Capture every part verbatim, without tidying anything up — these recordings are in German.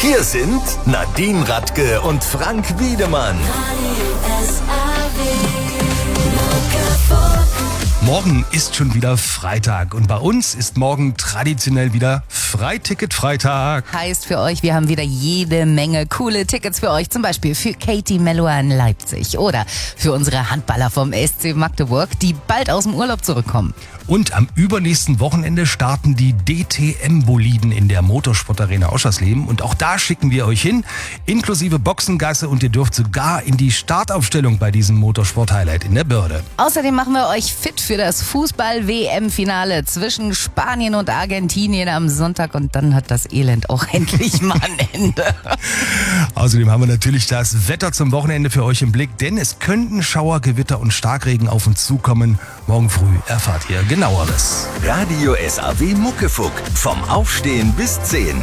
Hier sind Nadine Radke und Frank Wiedemann. Morgen ist schon wieder Freitag und bei uns ist morgen traditionell wieder Freiticket-Freitag. Heißt für euch, wir haben wieder jede Menge coole Tickets für euch. Zum Beispiel für Katie Melua in Leipzig oder für unsere Handballer vom S C Magdeburg, die bald aus dem Urlaub zurückkommen. Und am übernächsten Wochenende starten die D T M-Boliden in der Motorsportarena Oschersleben. Und auch da schicken wir euch hin, inklusive Boxengasse. Und ihr dürft sogar in die Startaufstellung bei diesem Motorsport-Highlight in der Börde. Außerdem machen wir euch fit für das Fußball-W M-Finale zwischen Spanien und Argentinien am Sonntag. Und dann hat das Elend auch endlich mal ein Ende. Außerdem haben wir natürlich das Wetter zum Wochenende für euch im Blick. Denn es könnten Schauer, Gewitter und Starkregen auf uns zukommen. Morgen früh erfahrt ihr Genaueres. Radio S A W Muckefuck. Vom Aufstehen bis zehn.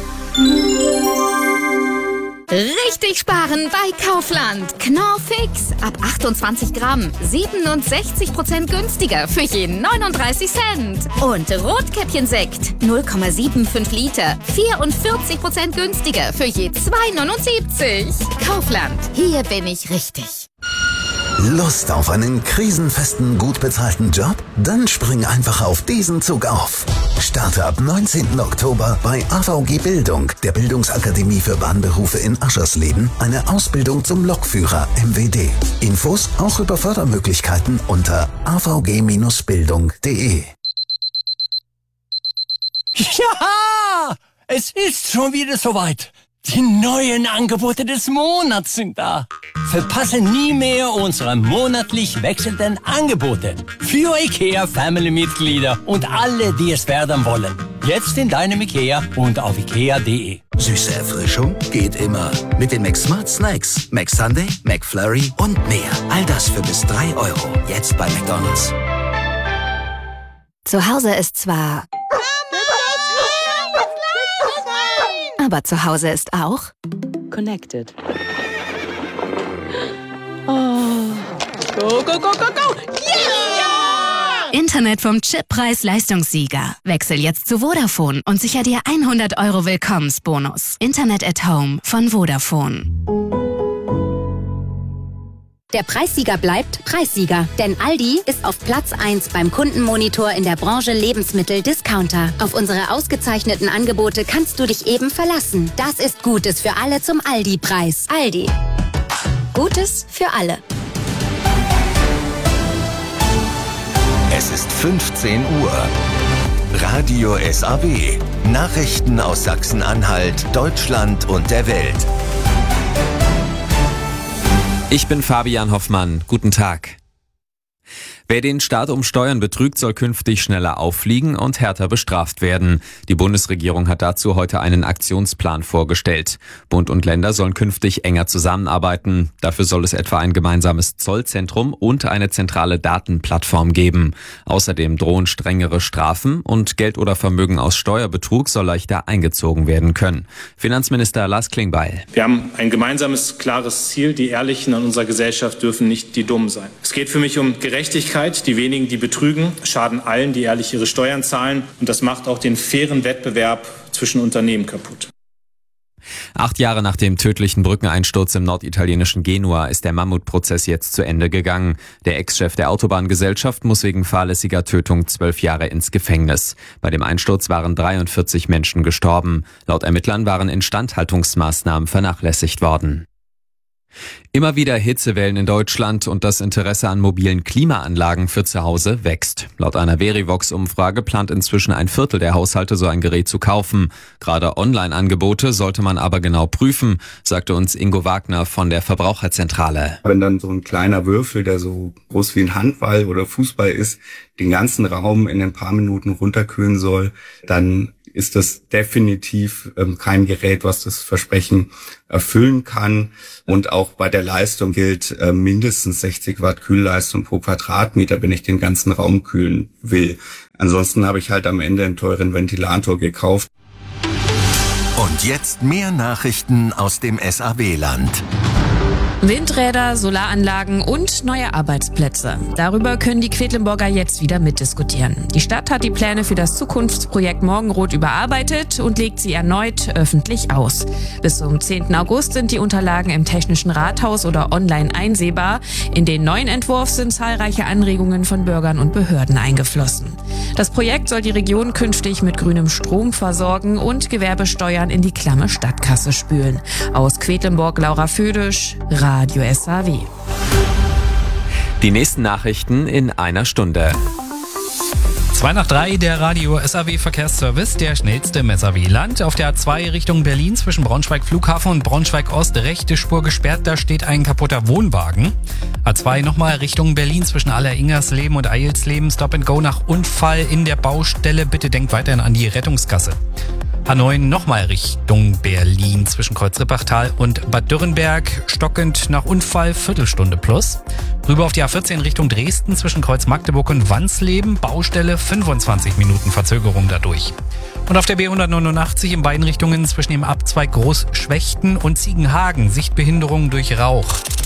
Richtig sparen bei Kaufland. Knorr Fix. Ab achtundzwanzig Gramm. siebenundsechzig Prozent günstiger für jeden neununddreißig Cent. Und Rotkäppchen-Sekt. null Komma fünfundsiebzig Liter. vierundvierzig Prozent günstiger für je zwei neunundsiebzig. Kaufland. Hier bin ich richtig. Lust auf einen krisenfesten, gut bezahlten Job? Dann spring einfach auf diesen Zug auf. Starte ab neunzehnten Oktober bei A V G Bildung, der Bildungsakademie für Bahnberufe in Aschersleben, eine Ausbildung zum Lokführer M W D. Infos auch über Fördermöglichkeiten unter a v g Bindestrich bildung punkt d e. Ja, es ist schon wieder soweit. Die neuen Angebote des Monats sind da. Verpasse nie mehr unsere monatlich wechselnden Angebote. Für IKEA Family-Mitglieder und alle, die es werden wollen. Jetzt in deinem IKEA und auf ikea punkt de. Süße Erfrischung geht immer. Mit den McSmart Snacks, McSunday, McFlurry und mehr. All das für bis drei Euro. Jetzt bei McDonald's. Zu Hause ist zwar... Aber zu Hause ist auch... Connected. Oh. Go, go, go, go, go! Yeah! Internet vom Chippreis Leistungssieger. Wechsel jetzt zu Vodafone und sicher dir hundert Euro Willkommensbonus. Internet at Home von Vodafone. Der Preissieger bleibt Preissieger, denn Aldi ist auf Platz eins beim Kundenmonitor in der Branche Lebensmittel-Discounter. Auf unsere ausgezeichneten Angebote kannst du dich eben verlassen. Das ist Gutes für alle zum Aldi-Preis. Aldi. Gutes für alle. Es ist fünfzehn Uhr. Radio S A W. Nachrichten aus Sachsen-Anhalt, Deutschland und der Welt. Ich bin Fabian Hoffmann. Guten Tag. Wer den Staat um Steuern betrügt, soll künftig schneller auffliegen und härter bestraft werden. Die Bundesregierung hat dazu heute einen Aktionsplan vorgestellt. Bund und Länder sollen künftig enger zusammenarbeiten. Dafür soll es etwa ein gemeinsames Zollzentrum und eine zentrale Datenplattform geben. Außerdem drohen strengere Strafen und Geld oder Vermögen aus Steuerbetrug soll leichter eingezogen werden können. Finanzminister Lars Klingbeil. Wir haben ein gemeinsames, klares Ziel. Die Ehrlichen an unserer Gesellschaft dürfen nicht die Dummen sein. Es geht für mich um Gerechtigkeit. Die wenigen, die betrügen, schaden allen, die ehrlich ihre Steuern zahlen. Und das macht auch den fairen Wettbewerb zwischen Unternehmen kaputt. Acht Jahre nach dem tödlichen Brückeneinsturz im norditalienischen Genua ist der Mammutprozess jetzt zu Ende gegangen. Der Ex-Chef der Autobahngesellschaft muss wegen fahrlässiger Tötung zwölf Jahre ins Gefängnis. Bei dem Einsturz waren dreiundvierzig Menschen gestorben. Laut Ermittlern waren Instandhaltungsmaßnahmen vernachlässigt worden. Immer wieder Hitzewellen in Deutschland und das Interesse an mobilen Klimaanlagen für zu Hause wächst. Laut einer Verivox-Umfrage plant inzwischen ein Viertel der Haushalte, so ein Gerät zu kaufen. Gerade Online-Angebote sollte man aber genau prüfen, sagte uns Ingo Wagner von der Verbraucherzentrale. Wenn dann so ein kleiner Würfel, der so groß wie ein Handball oder Fußball ist, den ganzen Raum in ein paar Minuten runterkühlen soll, dann ist das definitiv ähm, kein Gerät, was das Versprechen erfüllen kann. Und auch bei der Leistung gilt äh, mindestens sechzig Watt Kühlleistung pro Quadratmeter, wenn ich den ganzen Raum kühlen will. Ansonsten habe ich halt am Ende einen teuren Ventilator gekauft. Und jetzt mehr Nachrichten aus dem S A W-Land. Windräder, Solaranlagen und neue Arbeitsplätze. Darüber können die Quedlinburger jetzt wieder mitdiskutieren. Die Stadt hat die Pläne für das Zukunftsprojekt Morgenrot überarbeitet und legt sie erneut öffentlich aus. Bis zum zehnten August sind die Unterlagen im Technischen Rathaus oder online einsehbar. In den neuen Entwurf sind zahlreiche Anregungen von Bürgern und Behörden eingeflossen. Das Projekt soll die Region künftig mit grünem Strom versorgen und Gewerbesteuern in die klamme Stadtkasse spülen. Aus Quedlinburg, Laura Födisch, Radio S A W. Die nächsten Nachrichten in einer Stunde. zwei nach drei, der Radio S A W Verkehrsservice, der schnellste im S A W-Land. Auf der A zwei Richtung Berlin zwischen Braunschweig Flughafen und Braunschweig Ost, rechte Spur gesperrt, da steht ein kaputter Wohnwagen. A zwei nochmal Richtung Berlin zwischen Aller-Ingersleben und Eilsleben, Stop and Go nach Unfall in der Baustelle. Bitte denkt weiterhin an die Rettungsgasse. A neun nochmal Richtung Berlin zwischen Kreuz-Rippachtal und Bad Dürrenberg, stockend nach Unfall, Viertelstunde plus. Rüber auf die A vierzehn Richtung Dresden zwischen Kreuz-Magdeburg und Wansleben, Baustelle, fünfundzwanzig Minuten Verzögerung dadurch. Und auf der B hundertneunundachtzig in beiden Richtungen zwischen dem Abzweig Großschwechten und Ziegenhagen, Sichtbehinderung durch Rauch.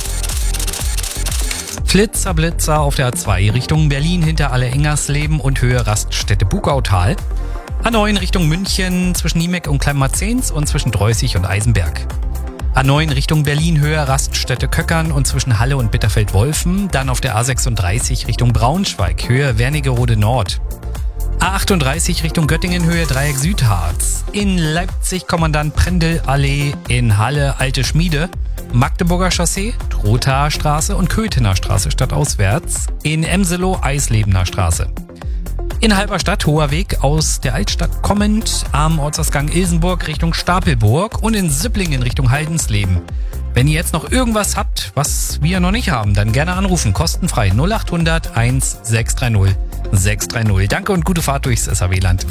Flitzer, Blitzer auf der A zwei Richtung Berlin hinter Aller-Ingersleben und Höhe Raststätte Bugautal. A neun Richtung München zwischen Niemeck und Kleinmarzens und zwischen Dreußig und Eisenberg. A neun Richtung Berlin Höhe Raststätte Köckern und zwischen Halle und Bitterfeld-Wolfen. Dann auf der A sechsunddreißig Richtung Braunschweig Höhe Wernigerode Nord. A achtunddreißig Richtung Göttingen Höhe Dreieck Südharz. In Leipzig Kommandant Prendel Allee, in Halle Alte Schmiede. Magdeburger Chaussee, Trothaer Straße und Köthener Straße stadtauswärts. In Emselow Eislebener Straße. In Halberstadt, Hoher Weg, aus der Altstadt kommend, am Ortsausgang Ilsenburg Richtung Stapelburg und in Sipplingen Richtung Haldensleben. Wenn ihr jetzt noch irgendwas habt, was wir noch nicht haben, dann gerne anrufen, kostenfrei null acht hundert eins sechs drei null sechs drei null. Danke und gute Fahrt durchs S A W-Land.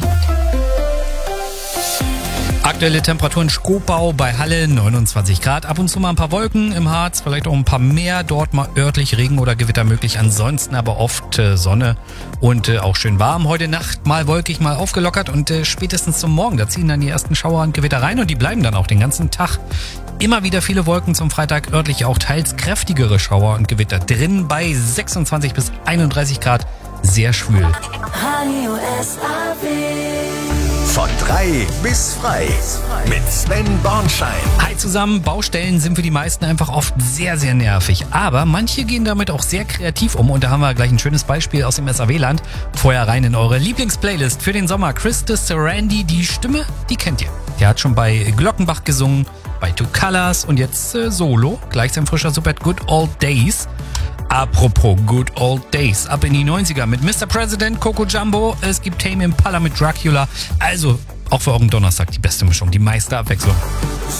Aktuelle Temperaturen Skopau bei Halle neunundzwanzig Grad, ab und zu mal ein paar Wolken im Harz, vielleicht auch ein paar mehr, dort mal örtlich Regen oder Gewitter möglich, ansonsten aber oft äh, Sonne und äh, auch schön warm. Heute Nacht mal wolkig, mal aufgelockert und äh, spätestens zum Morgen, da ziehen dann die ersten Schauer und Gewitter rein und die bleiben dann auch den ganzen Tag. Immer wieder viele Wolken zum Freitag, örtlich auch teils kräftigere Schauer und Gewitter drin bei sechsundzwanzig bis einunddreißig Grad, sehr schwül. Radio S A W. Von drei bis frei mit Sven Bornschein. Hi zusammen, Baustellen sind für die meisten einfach oft sehr, sehr nervig. Aber manche gehen damit auch sehr kreativ um und da haben wir gleich ein schönes Beispiel aus dem S A W-Land. Vorher rein in eure Lieblingsplaylist für den Sommer. Christus Sarandi, die Stimme, die kennt ihr. Der hat schon bei Glockenbach gesungen, bei Two Colors und jetzt äh, solo. Gleich sein frischer Super Good Old Days. Apropos Good Old Days, ab in die neunziger mit Mister President, Coco Jumbo, es gibt Tame Impala mit Dracula. Also auch für euren Donnerstag die beste Mischung, die meiste Abwechslung.